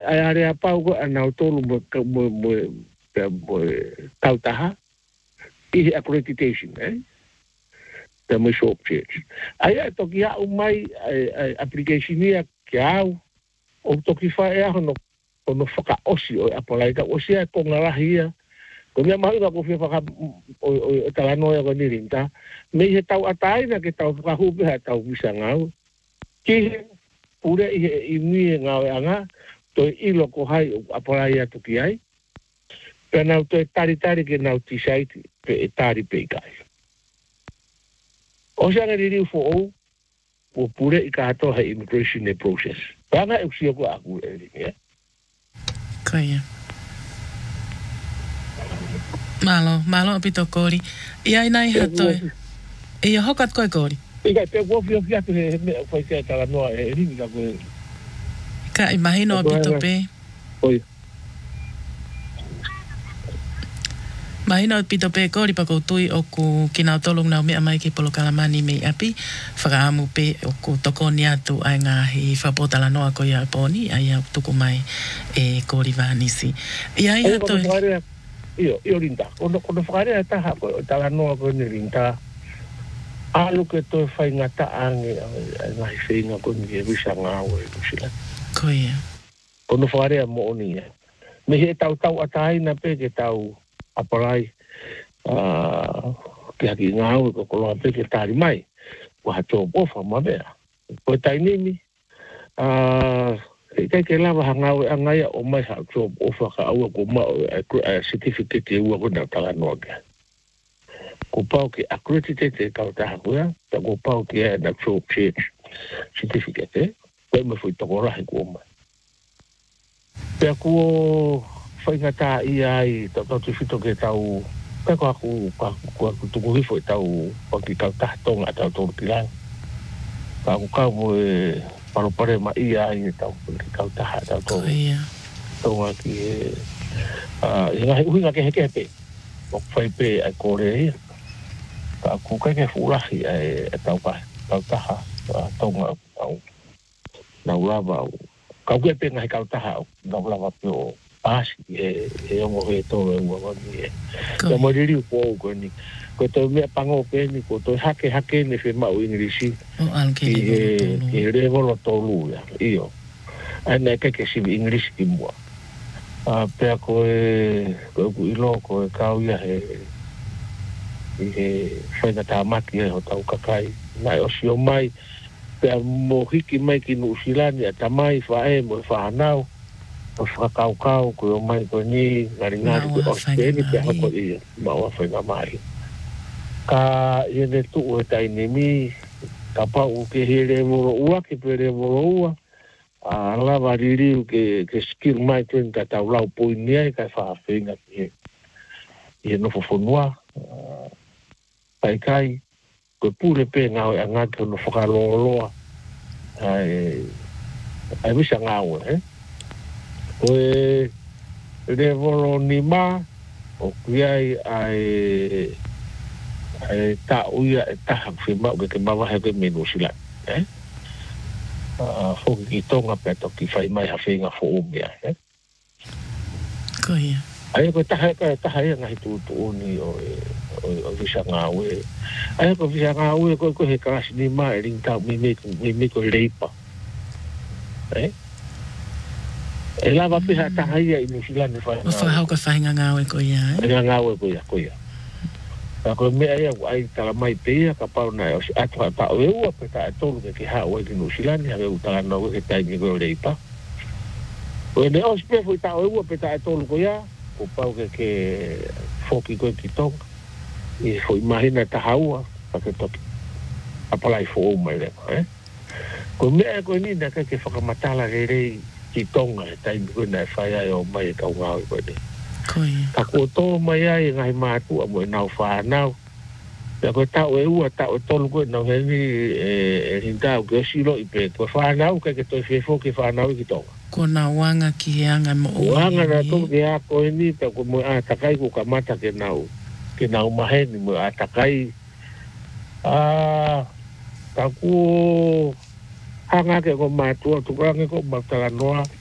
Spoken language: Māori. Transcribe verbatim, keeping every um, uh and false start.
ai are apa ko ana tolu mo mo mo mo tautaha i accreditation eh the mo shop church ai to kia o mai application ia kia o to ki fa e no no faka osi o apolai ka osi e ko ngalahia ko me mai ko fi fa o talano ya ko ni rinta me he tau atai na ke tau ka hu be tau bisangau ki pure i mi ngau anga to ilo ko hai apolai atu ki ai pena to tari tari ke na ti site pe tari pe kai o sa ngari ri fo o o pure i ka to ha immigration e process panga e sia ko aku e Kaya. Malo, malo apito kori. Ia ina i hatoi. Ia hokat koe kori. Ika pe wo fio fia te me foi ke tala no e ringi ka ko. Ka imagino apito pe. Oi. Mahina apito pe kori pa koutui o ku kina tolong na me amai ki polo kalamani me api whakaamu pe o ku tokoni atu ai ngahi whapotala noa ko ia poni ai au tuku mai e kori vahanisi. Ia i hatoi. Io, io rinta. Kono kono whakarea taha ko tala noa ko ni rinta. Alu ke to whai ngata ange ai ngahi whenga ko ni e wisa ngāo e kusila. Ko ia. Kono whakarea mo oni e. Me he tau tau atai na pe ke tau apalai uh, ke haki ngāo ko koloa pe ke tāri mai ko hato bofa ma mea ko tainimi uh, e kai ke lava hangau e angaia o mai hato bofa ka aua ko ma uh, certificate e ua ko na tala noa ke ko pau ke accredited e kau taha kuia ta ko pau ke e na tro church certificate e ko me fui toko rahi ko mai pe ko whaingata i ai tau tau tu whito ke tau kai ko aku ko aku tuku hifo e tau paki kau tahtonga tau tau kilang ka aku kau mo e paropare ma i ai e tau paki kau taha tau tau tonga ki e i ngahi uhinga ke heke hepe o whai pe ai kore ia ka aku kai ke furahi e tau ka kau taha tonga au nau lava kau ke pe ngahi kau taha nau lava pio pasi e e mo he to e mo ni e ko mo ri ko ko ni ko to me pango pe ni ko to hake hake ne fe ma o inglisi o anke e e re volo to lu ya io ana ke ke si inglisi ki mo a pe ko e ko ku ilo ko e kau ya he e foi na ta maki e ho tau kakai na o si o mai pe mo hiki mai ki no silani a mai fa e mo fa nau o whakaukau ko o mai ko ni ngaringari ko o speni pe hako i maua whainga mai. Ka i ne tu o tai nemi ka pau ke here moro ua ke pere moro ua a lava ririu ke ke skill mai tuen ka tau lau poini ai ka wha whainga ki i no fofonua pai kai ko pure pe ngau e ngatu no whakaloloa ai ai wisa ngau eh o e revolo ni ma o kuiai ai ai ta uia e taha whima o ke mawa heke menu sila eh a foki ki tonga pe to ki whai mai hawhinga fo umia eh ko ia ai ko taha ka taha ia ngahi tu tu ni o o visa ngawe ai ko visa ngawe ko ko he kasi ni ma e ring ta mi me mi me ko leipa eh e lava piha taha ia i New Zealand e whainga. O whahau ka whainga ngāwe ko ia, eh? Whainga ngāwe ko ia, ko ia. Ka koe mea ia, ai tala mai te ia, ka pau nai, o si atu ha tau e ua, pe ta e tolu ke ki hao e ki New Zealand, hake u tala nau ke taingi koe reipa. Koe ne o si pe fui tau e ua, pe ta e tolu ko ia, ko pau ke ke foki koe ki tonga. I fui mahina taha ua, ka ke toki. Apalai fo o mai lema, eh? Koe mea koe ni, na ke ke whakamatala re rei, ki tonga e taimi koe nai whai ai o mai e kau ngāo i koe ne. Koe. Ka kua tō mai ai e ngai mātua mo e nau whānau. Pea koe tau e ua, tau e tolu koe nau heni e rintau ke o silo i pe. Koe whānau kai ke toi whefo ke whānau i ki tonga. Ko na wanga ki anga mo o. Wanga na tō ke a koe ni, pea koe mo a takai ko ka mata ke nau. Ke nau maheni mo a takai. Ah, ka kua hanga ke ko mātua, tukurange ko mātala noa.